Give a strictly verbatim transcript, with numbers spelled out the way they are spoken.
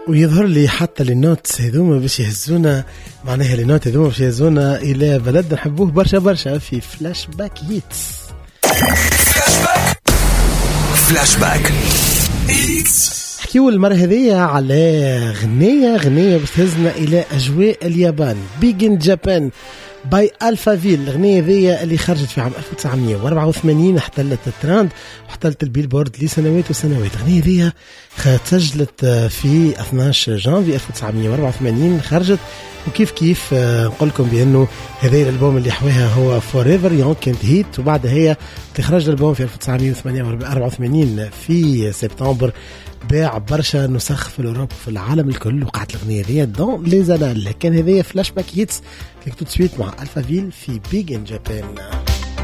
ويظهر لي حتى النوت هذوما باش يهزونا، معناها النوت هذوما باش يهزونا الى بلد نحبوه برشا برشا في فلاش باك هيتس. فلاش باك هيتس. حكيو المرة هذية على غنية غنية باش تهزنا الى اجواء اليابان. بيجن جابان باي ألفافيل. الغنية ذي اللي خرجت في عام ألف وتسعمية وأربعة وثمانين، احتلت التراند واحتلت البيلبورد لسنوات وسنوات. الغنية ذي سجلت في اثناش جانفي ألف وتسعمية وأربعة وثمانين، خرجت وكيف كيف نقول لكم بأنه هذا الألبوم اللي حواها هو Forever Young كانت هيت. وبعد هي تخرج الألبوم في ألف وتسعمية وأربعة وثمانين في سبتمبر، باع برشا نسخ في الأوروب في العالم الكل. وقعت الأغنية ذي دون لي زانال. كان هذه فلاش باك هيتس كنت تسويت مع ألفافيل في بيج إن جابان.